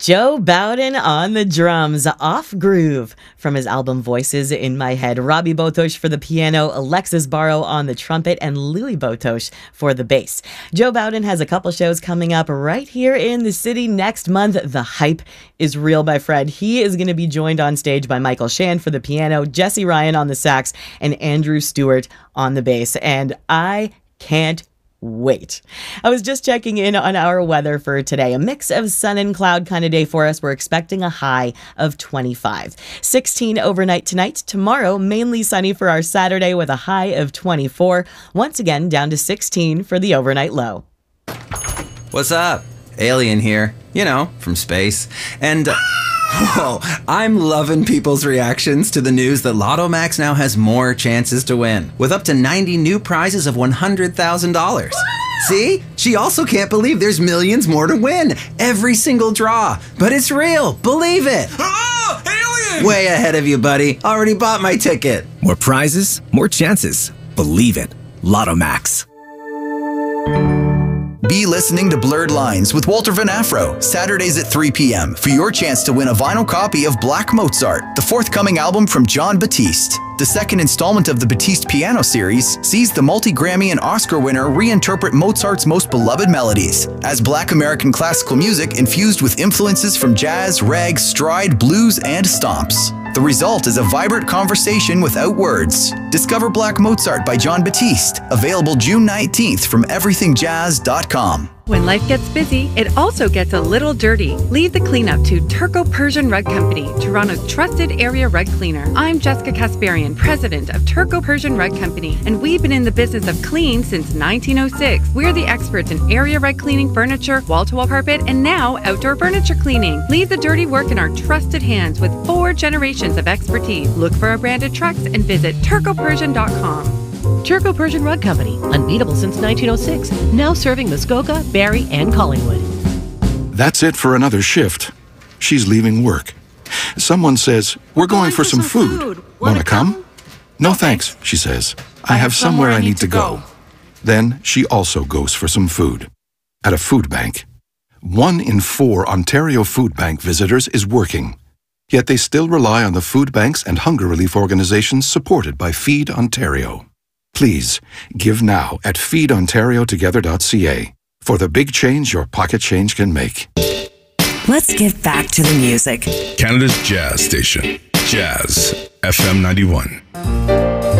Joe Bowden on the drums, Off Groove from his album Voices in My Head. Robbie Botosh for the piano, Alexis Barrow on the trumpet, and Louis Botosh for the bass. Joe Bowden has a couple shows coming up right here in the city next month. The hype is real, my friend. He is going to be joined on stage by Michael Shand for the piano, Jesse Ryan on the sax, and Andrew Stewart on the bass. And I can't wait. I was just checking in on our weather for today. A mix of sun and cloud kind of day for us. We're expecting a high of 25. 16 overnight tonight. Tomorrow, mainly sunny for our Saturday with a high of 24. Once again, down to 16 for the overnight low. What's up? Alien here. You know, from space. And... whoa, I'm loving people's reactions to the news that Lotto Max now has more chances to win, with up to 90 new prizes of $100,000. See? She also can't believe there's millions more to win. Every single draw. But it's real. Believe it. Oh, alien! Way ahead of you, buddy. Already bought my ticket. More prizes, more chances. Believe it. Lotto Max. Be listening to Blurred Lines with Walter Van Afro, Saturdays at 3 p.m. for your chance to win a vinyl copy of Black Mozart, the forthcoming album from Jon Batiste. The second installment of the Batiste Piano series sees the multi-Grammy and Oscar winner reinterpret Mozart's most beloved melodies as Black American classical music infused with influences from jazz, rag, stride, blues, and stomps. The result is a vibrant conversation without words. Discover Black Mozart by Jon Batiste, available June 19th from everythingjazz.com. When life gets busy, it also gets a little dirty. Leave the cleanup to Turco Persian Rug Company, Toronto's trusted area rug cleaner. I'm Jessica Kasparian, president of Turco Persian Rug Company, and we've been in the business of clean since 1906. We're the experts in area rug cleaning, furniture, wall-to-wall carpet, and now outdoor furniture cleaning. Leave the dirty work in our trusted hands with 4 generations of expertise. Look for our branded trucks and visit turcopersian.com. Turco Persian Rug Company, unbeatable since 1906, now serving Muskoka, Barrie, and Collingwood. That's it for another shift. She's leaving work. Someone says, "We're going for some food. Wanna come?" "No thanks," she says. "I have somewhere I need to go." Then she also goes for some food. At a food bank. 1 in 4 Ontario Food Bank visitors is working. Yet they still rely on the food banks and hunger relief organizations supported by Feed Ontario. Please, give now at feedontariotogether.ca for the big change your pocket change can make. Let's get back to the music. Canada's Jazz Station, Jazz FM 91.